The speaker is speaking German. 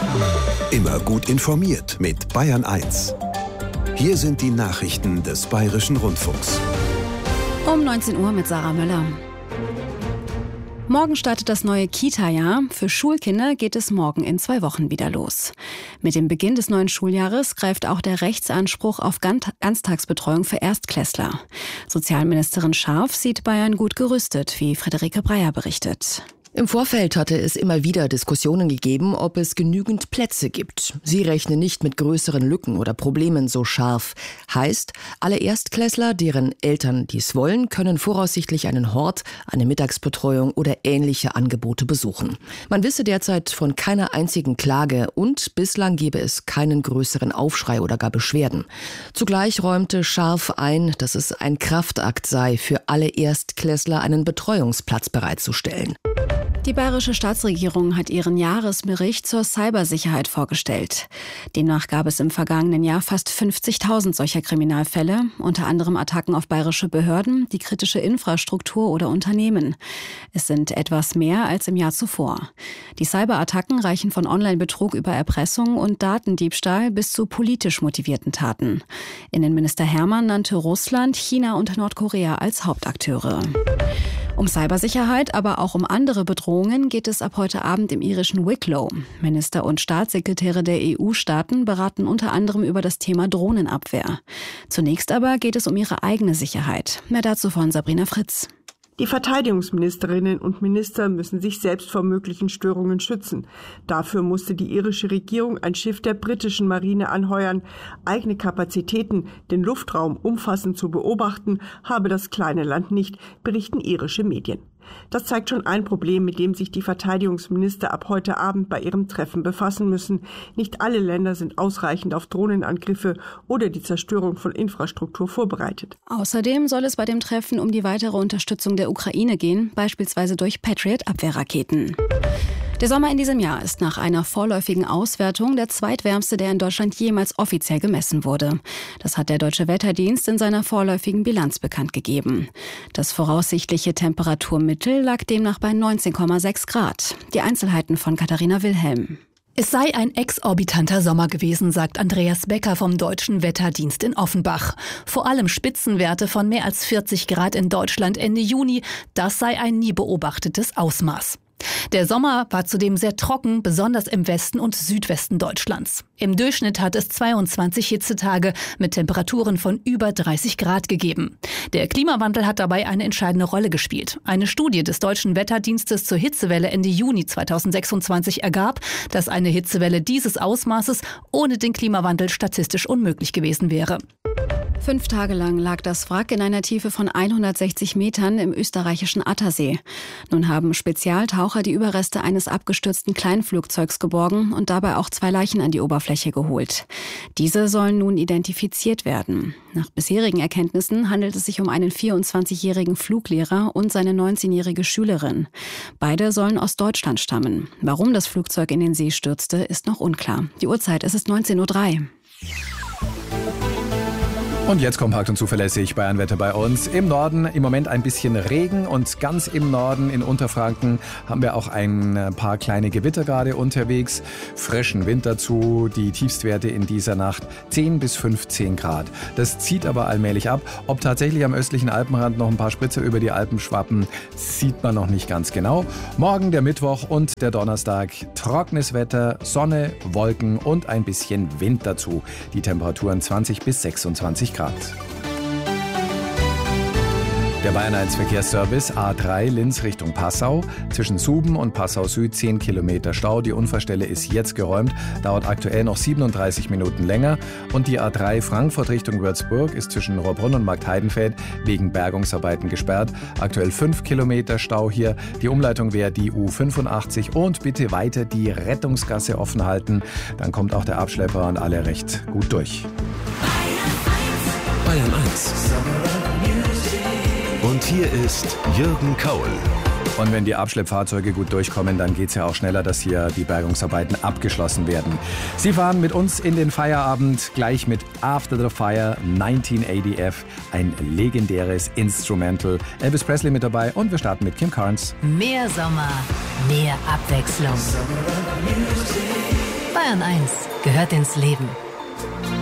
Immer gut informiert mit Bayern 1. Hier sind die Nachrichten des Bayerischen Rundfunks. Um 19 Uhr mit Sarah Möller. Morgen startet das neue Kita-Jahr. Für Schulkinder geht es morgen in 2 Wochen wieder los. Mit dem Beginn des neuen Schuljahres greift auch der Rechtsanspruch auf Ganztagsbetreuung für Erstklässler. Sozialministerin Scharf sieht Bayern gut gerüstet, wie Friederike Breyer berichtet. Im Vorfeld hatte es immer wieder Diskussionen gegeben, ob es genügend Plätze gibt. Sie rechnen nicht mit größeren Lücken oder Problemen, so Scharf. Heißt, alle Erstklässler, deren Eltern dies wollen, können voraussichtlich einen Hort, eine Mittagsbetreuung oder ähnliche Angebote besuchen. Man wisse derzeit von keiner einzigen Klage und bislang gebe es keinen größeren Aufschrei oder gar Beschwerden. Zugleich räumte Scharf ein, dass es ein Kraftakt sei, für alle Erstklässler einen Betreuungsplatz bereitzustellen. Die bayerische Staatsregierung hat ihren Jahresbericht zur Cybersicherheit vorgestellt. Demnach gab es im vergangenen Jahr fast 50.000 solcher Kriminalfälle, unter anderem Attacken auf bayerische Behörden, die kritische Infrastruktur oder Unternehmen. Es sind etwas mehr als im Jahr zuvor. Die Cyberattacken reichen von Online-Betrug über Erpressung und Datendiebstahl bis zu politisch motivierten Taten. Innenminister Hermann nannte Russland, China und Nordkorea als Hauptakteure. Um Cybersicherheit, aber auch um andere Bedrohungen geht es ab heute Abend im irischen Wicklow. Minister und Staatssekretäre der EU-Staaten beraten unter anderem über das Thema Drohnenabwehr. Zunächst aber geht es um ihre eigene Sicherheit. Mehr dazu von Sabrina Fritz. Die Verteidigungsministerinnen und Minister müssen sich selbst vor möglichen Störungen schützen. Dafür musste die irische Regierung ein Schiff der britischen Marine anheuern. Eigene Kapazitäten, den Luftraum umfassend zu beobachten, habe das kleine Land nicht, berichten irische Medien. Das zeigt schon ein Problem, mit dem sich die Verteidigungsminister ab heute Abend bei ihrem Treffen befassen müssen. Nicht alle Länder sind ausreichend auf Drohnenangriffe oder die Zerstörung von Infrastruktur vorbereitet. Außerdem soll es bei dem Treffen um die weitere Unterstützung der Ukraine gehen, beispielsweise durch Patriot-Abwehrraketen. Der Sommer in diesem Jahr ist nach einer vorläufigen Auswertung der zweitwärmste, der in Deutschland jemals offiziell gemessen wurde. Das hat der Deutsche Wetterdienst in seiner vorläufigen Bilanz bekannt gegeben. Das voraussichtliche Temperaturmittel lag demnach bei 19,6 Grad. Die Einzelheiten von Katharina Wilhelm. Es sei ein exorbitanter Sommer gewesen, sagt Andreas Becker vom Deutschen Wetterdienst in Offenbach. Vor allem Spitzenwerte von mehr als 40 Grad in Deutschland Ende Juni, das sei ein nie beobachtetes Ausmaß. Der Sommer war zudem sehr trocken, besonders im Westen und Südwesten Deutschlands. Im Durchschnitt hat es 22 Hitzetage mit Temperaturen von über 30 Grad gegeben. Der Klimawandel hat dabei eine entscheidende Rolle gespielt. Eine Studie des Deutschen Wetterdienstes zur Hitzewelle Ende Juni 2026 ergab, dass eine Hitzewelle dieses Ausmaßes ohne den Klimawandel statistisch unmöglich gewesen wäre. 5 Tage lang lag das Wrack in einer Tiefe von 160 Metern im österreichischen Attersee. Nun haben Spezialtaucher die Überreste eines abgestürzten Kleinflugzeugs geborgen und dabei auch 2 Leichen an die Oberfläche geholt. Diese sollen nun identifiziert werden. Nach bisherigen Erkenntnissen handelt es sich um einen 24-jährigen Fluglehrer und seine 19-jährige Schülerin. Beide sollen aus Deutschland stammen. Warum das Flugzeug in den See stürzte, ist noch unklar. Die Uhrzeit, es ist 19:03 Uhr. Und jetzt kompakt und zuverlässig Bayernwetter bei uns. Im Norden im Moment ein bisschen Regen und ganz im Norden in Unterfranken haben wir auch ein paar kleine Gewitter gerade unterwegs. Frischen Wind dazu, die Tiefstwerte in dieser Nacht 10 bis 15 Grad. Das zieht aber allmählich ab. Ob tatsächlich am östlichen Alpenrand noch ein paar Spritzer über die Alpen schwappen, sieht man noch nicht ganz genau. Morgen der Mittwoch und der Donnerstag trockenes Wetter, Sonne, Wolken und ein bisschen Wind dazu. Die Temperaturen 20 bis 26 Grad. Der Bayern 1 Verkehrsservice A3 Linz Richtung Passau. Zwischen Suben und Passau Süd 10 Kilometer Stau. Die Unfallstelle ist jetzt geräumt, dauert aktuell noch 37 Minuten länger. Und die A3 Frankfurt Richtung Würzburg ist zwischen Rohrbrunn und Marktheidenfeld wegen Bergungsarbeiten gesperrt. Aktuell 5 Kilometer Stau hier. Die Umleitung wäre die U85 und bitte weiter die Rettungsgasse offen halten. Dann kommt auch der Abschlepper und alle recht gut durch. Bayern 1. Und hier ist Jürgen Kaul. Und wenn die Abschleppfahrzeuge gut durchkommen, dann geht es ja auch schneller, dass hier die Bergungsarbeiten abgeschlossen werden. Sie fahren mit uns in den Feierabend gleich mit After the Fire 1980F, ein legendäres Instrumental. Elvis Presley mit dabei und wir starten mit Kim Carnes. Mehr Sommer, mehr Abwechslung. Bayern Bayern 1 gehört ins Leben.